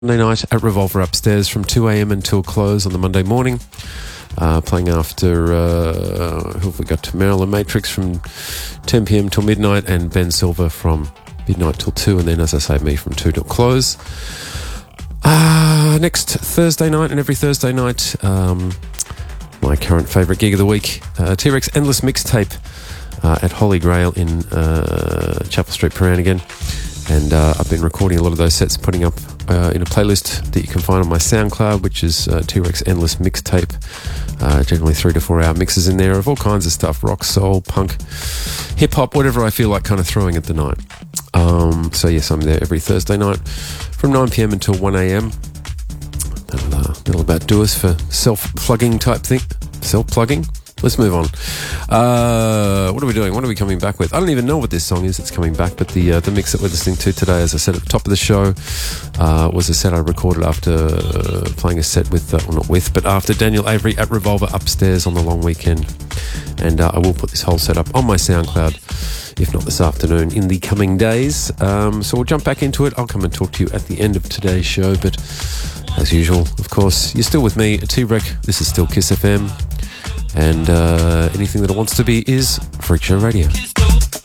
Monday night at Revolver Upstairs from 2 a.m. until close on the Monday morning. Playing after, who have we got? Marilyn Matrix from 10 p.m. till midnight, and Ben Silver from midnight till 2, and then, as I say, me from 2 till close. Next Thursday night and every Thursday night, my current favourite gig of the week, T-Rex Endless Mixtape at Holy Grail in Chapel Street, Prahran again. And I've been recording a lot of those sets, putting up in a playlist that you can find on my SoundCloud, which is T-Rex Endless Mixtape. Generally 3 to 4 hour mixes in there of all kinds of stuff, rock, soul, punk, hip-hop, whatever I feel like kind of throwing at the night. So yes, I'm there every Thursday night from 9 p.m. until 1 a.m. That'll about do us for self-plugging type thing. Self-plugging? Let's move on. What are we doing? What are we coming back with? I don't even know what this song is that's coming back, but the mix that we're listening to today, as I said at the top of the show, was a set I recorded after playing a set with, but after Daniel Avery at Revolver Upstairs on the long weekend. And I will put this whole set up on my SoundCloud, if not this afternoon, in the coming days. So we'll jump back into it. I'll come and talk to you at the end of today's show, but as usual, of course, you're still with me at T-Rec. This is still Kiss FM. And anything that it wants to be is Freak Show Radio.